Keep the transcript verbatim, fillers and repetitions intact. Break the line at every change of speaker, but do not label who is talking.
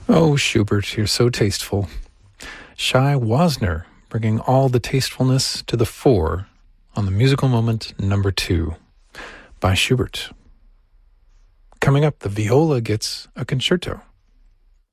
Oh, Schubert, you're so tasteful. Shai Wasner, bringing all the tastefulness to the fore on the Musical Moment number two by Schubert. Coming up, the viola gets a concerto.